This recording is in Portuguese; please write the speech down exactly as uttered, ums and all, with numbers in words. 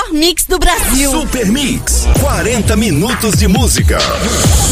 melhor mix do Brasil. Super Mix, quarenta minutos de música.